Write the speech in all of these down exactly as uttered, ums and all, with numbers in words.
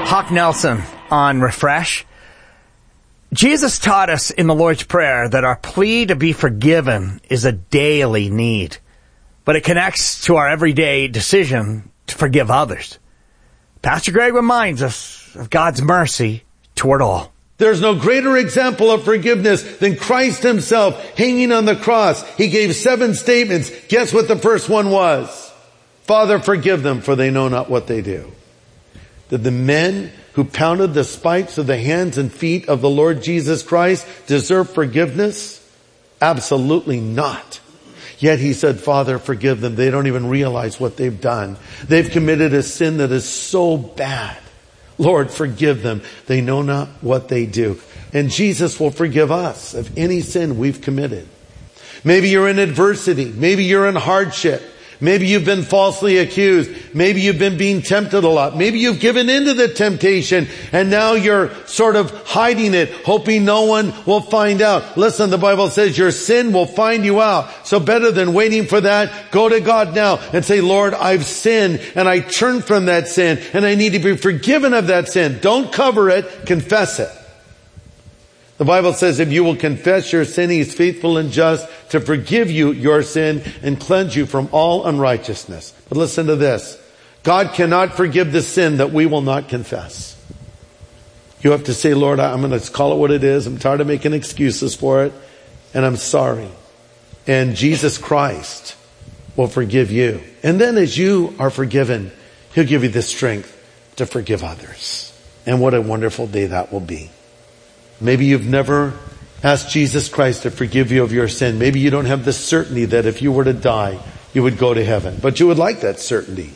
Hawk Nelson on Refresh. Jesus taught us in the Lord's Prayer that our plea to be forgiven is a daily need, but it connects to our everyday decision to forgive others. Pastor Greg reminds us of God's mercy toward all. There's no greater example of forgiveness than Christ himself hanging on the cross. He gave seven statements. Guess what the first one was? Father, forgive them, for they know not what they do. Did the men who pounded the spikes of the hands and feet of the Lord Jesus Christ deserve forgiveness? Absolutely not. Yet he said, Father, forgive them. They don't even realize what they've done. They've committed a sin that is so bad. Lord, forgive them. They know not what they do. And Jesus will forgive us of any sin we've committed. Maybe you're in adversity. Maybe you're in hardship. Maybe you've been falsely accused. Maybe you've been being tempted a lot. Maybe you've given into the temptation and now you're sort of hiding it, hoping no one will find out. Listen, the Bible says your sin will find you out. So better than waiting for that, go to God now and say, Lord, I've sinned and I turn from that sin and I need to be forgiven of that sin. Don't cover it, confess it. The Bible says if you will confess your sin, He is faithful and just to forgive you your sin and cleanse you from all unrighteousness. But listen to this. God cannot forgive the sin that we will not confess. You have to say, Lord, I'm going to call it what it is. I'm tired of making excuses for it. And I'm sorry. And Jesus Christ will forgive you. And then as you are forgiven, He'll give you the strength to forgive others. And what a wonderful day that will be. Maybe you've never asked Jesus Christ to forgive you of your sin. Maybe you don't have the certainty that if you were to die, you would go to heaven. But you would like that certainty.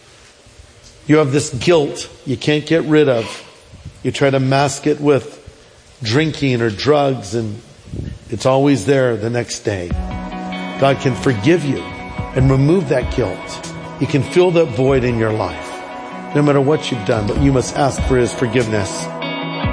You have this guilt you can't get rid of. You try to mask it with drinking or drugs, and it's always there the next day. God can forgive you and remove that guilt. He can fill that void in your life, no matter what you've done. But you must ask for His forgiveness.